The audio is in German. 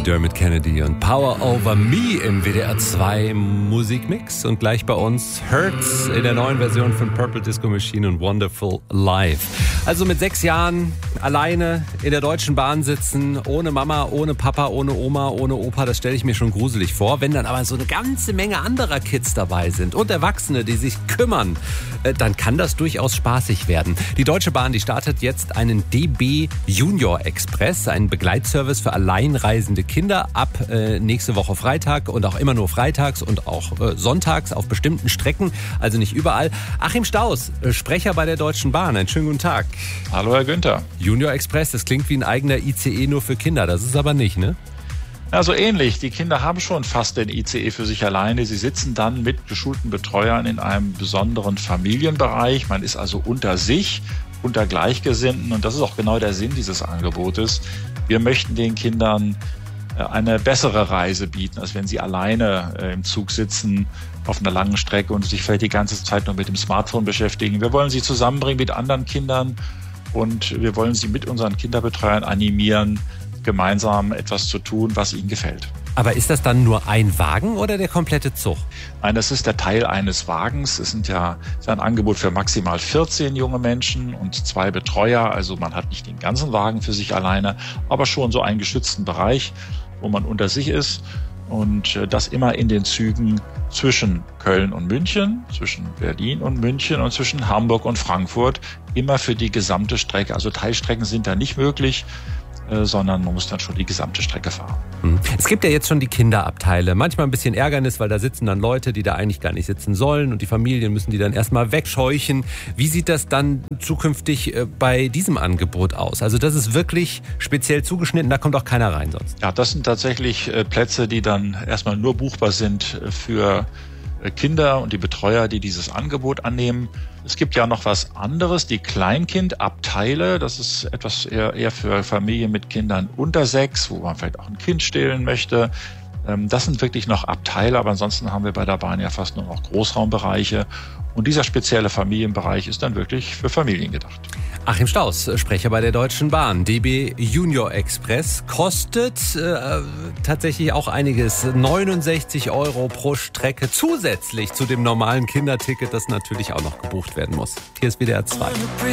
Dermot Kennedy und Power Over Me im WDR 2 Musikmix. Und gleich bei uns Hurts in der neuen Version von Purple Disco Machine und Wonderful Life. Also mit 6 Jahren alleine in der Deutschen Bahn sitzen, ohne Mama, ohne Papa, ohne Oma, ohne Opa, das stelle ich mir schon gruselig vor. Wenn dann aber so eine ganze Menge anderer Kids dabei sind und Erwachsene, die sich kümmern, dann kann das durchaus spaßig werden. Die Deutsche Bahn, die startet jetzt einen DB Junior Express, einen Begleitservice für alleinreisende Kinder ab nächste Woche Freitag und auch immer nur freitags und auch sonntags auf bestimmten Strecken, also nicht überall. Achim Staus, Sprecher bei der Deutschen Bahn, einen schönen guten Tag. Hallo Herr Günther. Junior Express, das klingt wie ein eigener ICE nur für Kinder, das ist aber nicht, ne? Ja, so ähnlich. Die Kinder haben schon fast den ICE für sich alleine. Sie sitzen dann mit geschulten Betreuern in einem besonderen Familienbereich. Man ist also unter sich, unter Gleichgesinnten und das ist auch genau der Sinn dieses Angebotes. Wir möchten den Kindern eine bessere Reise bieten, als wenn sie alleine im Zug sitzen auf einer langen Strecke und sich vielleicht die ganze Zeit nur mit dem Smartphone beschäftigen. Wir wollen sie zusammenbringen mit anderen Kindern und wir wollen sie mit unseren Kinderbetreuern animieren, gemeinsam etwas zu tun, was ihnen gefällt. Aber ist das dann nur ein Wagen oder der komplette Zug? Nein, das ist der Teil eines Wagens. Es ist ein Angebot für maximal 14 junge Menschen und 2 Betreuer. Also man hat nicht den ganzen Wagen für sich alleine, aber schon so einen geschützten Bereich, wo man unter sich ist. Und das immer in den Zügen zwischen Köln und München, zwischen Berlin und München und zwischen Hamburg und Frankfurt. Immer für die gesamte Strecke. Also Teilstrecken sind da nicht möglich, sondern man muss dann schon die gesamte Strecke fahren. Es gibt ja jetzt schon die Kinderabteile. Manchmal ein bisschen Ärgernis, weil da sitzen dann Leute, die da eigentlich gar nicht sitzen sollen und die Familien müssen die dann erstmal wegscheuchen. Wie sieht das dann zukünftig bei diesem Angebot aus? Also das ist wirklich speziell zugeschnitten, da kommt auch keiner rein sonst. Ja, das sind tatsächlich Plätze, die dann erstmal nur buchbar sind für Kinder und die Betreuer, die dieses Angebot annehmen. Es gibt ja noch was anderes, die Kleinkindabteile. Das ist etwas eher für Familien mit Kindern unter 6, wo man vielleicht auch ein Kind stillen möchte. Das sind wirklich noch Abteile, aber ansonsten haben wir bei der Bahn ja fast nur noch Großraumbereiche. Und dieser spezielle Familienbereich ist dann wirklich für Familien gedacht. Achim Staus, Sprecher bei der Deutschen Bahn. DB Junior Express kostet tatsächlich auch einiges. 69 € pro Strecke zusätzlich zu dem normalen Kinderticket, das natürlich auch noch gebucht werden muss. Hier ist WDR 2.